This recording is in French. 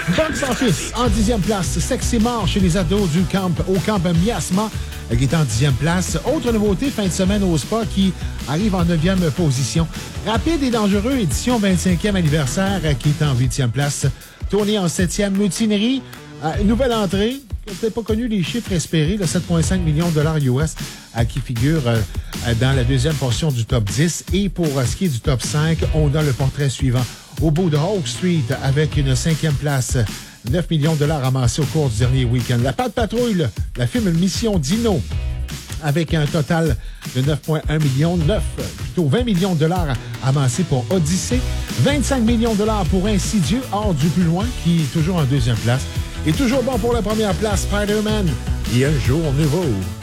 Box Office, en 10e place. Sexy Mort chez les ados du camp, au camp Miasma, qui est en 10e place. Autre nouveauté, fin de semaine au spa, qui arrive en 9e position. Rapide et dangereux, édition 25e anniversaire, qui est en 8e place. Tourné en 7e, Mutinerie, nouvelle entrée. Vous n'avez peut-être pas connu les chiffres espérés, de 7,5 millions de dollars US, qui figure dans la deuxième portion du top 10. Et pour ce qui est du top 5, on a le portrait suivant. Au bout de Hawk Street, avec une 5e place, 9 millions de dollars amassés au cours du dernier week-end. La Patte Patrouille, la film Mission Dino, avec un total de 9,1 millions, 20 millions de dollars amassés pour Odyssée, 25 millions de dollars pour Insidieux, hors du plus loin, qui est toujours en deuxième place. Et toujours bon pour la première place, Spider-Man et Un jour nouveau.